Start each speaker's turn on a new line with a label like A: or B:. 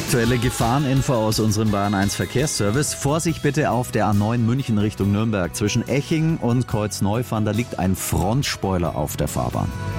A: Aktuelle Gefahreninfo aus unserem Bayern 1 Verkehrsservice. Vorsicht bitte auf der A9 München Richtung Nürnberg. Zwischen Eching und Kreuzneufahren, da liegt ein Frontspoiler auf der Fahrbahn.